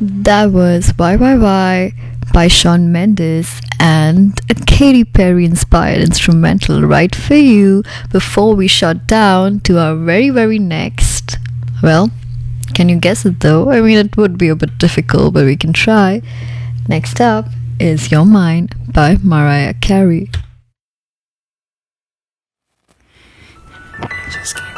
That was Why Why by Shawn Mendes and a Katy Perry inspired instrumental right for you before we shut down to our very next. Well, can you guess it though? I mean, it would be a bit difficult, but we can try. Next up is Your Mind by Mariah Carey. Just